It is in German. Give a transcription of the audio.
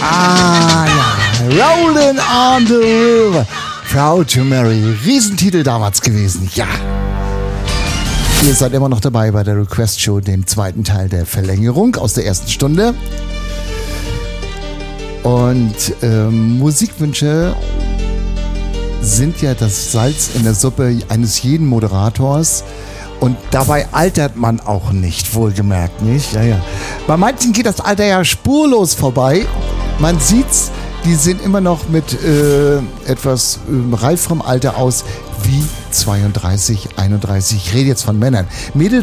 Ah ja, Rolling on the River, Proud to Marry, Riesentitel damals gewesen, ja. Ihr seid immer noch dabei bei der Request Show, dem zweiten Teil der Verlängerung aus der ersten Stunde. Und Musikwünsche sind ja das Salz in der Suppe eines jeden Moderators. Und dabei altert man auch nicht, wohlgemerkt, nicht? Ja, ja. Bei manchen geht das Alter ja spurlos vorbei. Man sieht's, die sehen immer noch mit etwas reiferem Alter aus wie 32, 31. Ich rede jetzt von Männern. Mädels